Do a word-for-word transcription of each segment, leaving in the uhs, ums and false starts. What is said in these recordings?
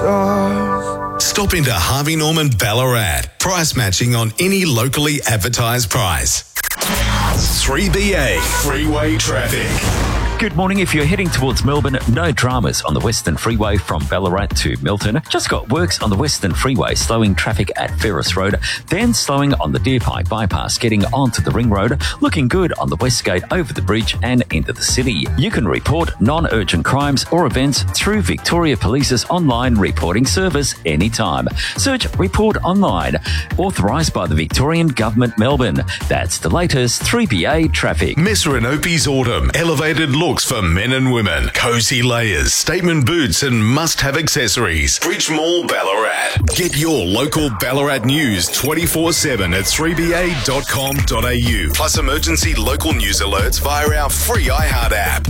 stars. Stop into Harvey Norman Ballarat. Price matching on any locally advertised price. three B A Freeway Traffic. Good morning. If you're heading towards Melbourne, no dramas on the Western Freeway from Ballarat to Milton. Just got works on the Western Freeway, slowing traffic at Ferris Road, then slowing on the Deer Pike bypass, getting onto the Ring Road, looking good on the West Gate over the bridge and into the city. You can report non-urgent crimes or events through Victoria Police's online reporting service anytime. Search Report Online, authorised by the Victorian Government, Melbourne. That's the latest three B A traffic. Miss Renope's Autumn. Elevated looks for men and women. Cozy layers, statement boots and must-have accessories. Bridge Mall Ballarat. Get your local Ballarat news twenty-four seven at three b a dot com dot a u. Plus emergency local news alerts via our free iHeart app.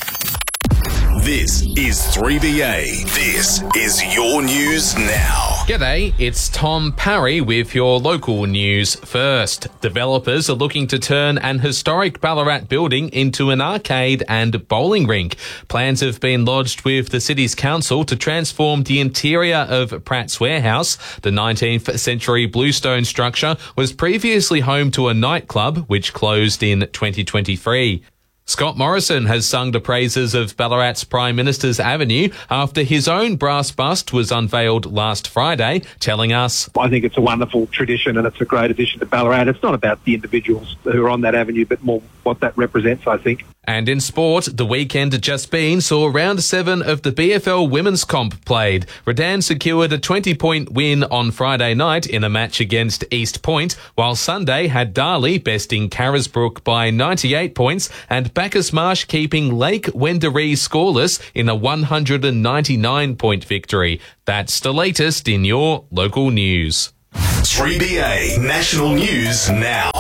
This is three B A. This is your news now. G'day, it's Tom Parry with your local news first. Developers are looking to turn an historic Ballarat building into an arcade and bowling rink. Plans have been lodged with the city's council to transform the interior of Pratt's Warehouse. The nineteenth century bluestone structure was previously home to a nightclub which closed in twenty twenty-three. Scott Morrison has sung the praises of Ballarat's Prime Minister's Avenue after his own brass bust was unveiled last Friday, telling us, I think it's a wonderful tradition and it's a great addition to Ballarat. It's not about the individuals who are on that avenue, but more what that represents, I think. And in sport, the weekend just been saw round seven of the B F L Women's Comp played. Redan secured a twenty-point win on Friday night in a match against East Point, while Sunday had Darley besting Carisbrook by ninety-eight points and Bacchus Marsh keeping Lake Wendouree scoreless in a one hundred ninety-nine point victory. That's the latest in your local news. three B A National News Now.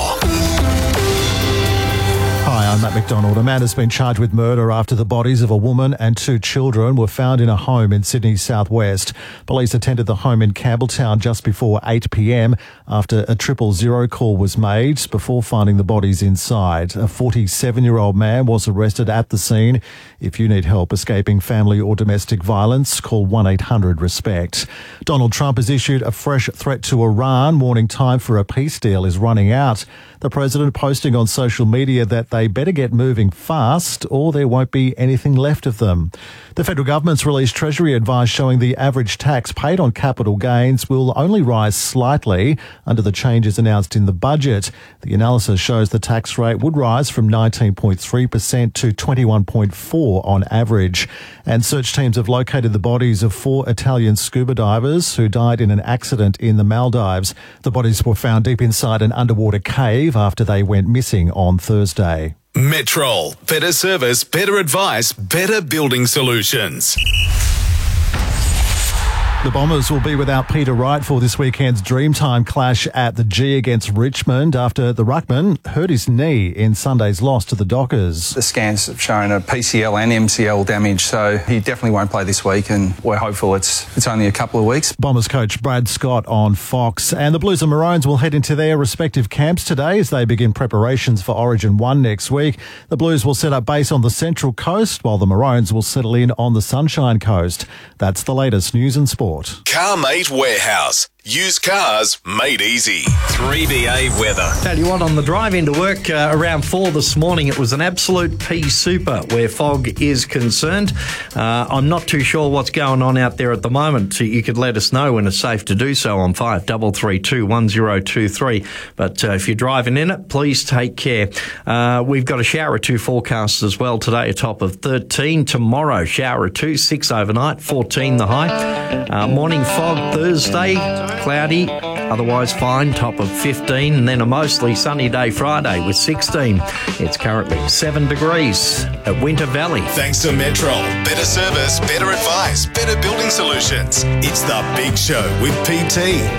Hi, I'm Matt McDonald. A man has been charged with murder after the bodies of a woman and two children were found in a home in Sydney's southwest. Police attended the home in Campbelltown just before eight p m after a triple zero call was made before finding the bodies inside. A forty-seven-year-old man was arrested at the scene. If you need help escaping family or domestic violence, call one eight hundred RESPECT. Donald Trump has issued a fresh threat to Iran, warning time for a peace deal is running out. The president posting on social media that they better get moving fast or there won't be anything left of them. The federal government's released Treasury advice showing the average tax paid on capital gains will only rise slightly under the changes announced in the budget. The analysis shows the tax rate would rise from nineteen point three percent to twenty-one point four percent on average. And search teams have located the bodies of four Italian scuba divers who died in an accident in the Maldives. The bodies were found deep inside an underwater cave after they went missing on Thursday. Metrol. Better service, better advice, better building solutions. The Bombers will be without Peter Wright for this weekend's Dreamtime clash at the G against Richmond after the ruckman hurt his knee in Sunday's loss to the Dockers. The scans have shown a P C L and M C L damage, so he definitely won't play this week, and we're hopeful it's it's only a couple of weeks. Bombers coach Brad Scott on Fox. And the Blues and Maroons will head into their respective camps today as they begin preparations for Origin one next week. The Blues will set up base on the Central Coast, while the Maroons will settle in on the Sunshine Coast. That's the latest news and sport. CarMate Warehouse. Used cars made easy. three B A weather. Tell you what, on the drive into work uh, around four this morning, it was an absolute pea super where fog is concerned. Uh, I'm not too sure what's going on out there at the moment. So you could let us know when it's safe to do so on five three three two one zero two three. But uh, if you're driving in it, please take care. Uh, we've got a shower or two forecast as well today, a top of thirteen. Tomorrow, shower or two, six overnight, fourteen the high. Uh, morning fog Thursday. Cloudy, otherwise fine, top of fifteen, and then a mostly sunny day Friday with sixteen. It's currently seven degrees at Winter Valley. Thanks to Metrol. Better service, better advice, better building solutions. It's The Big Show with P T.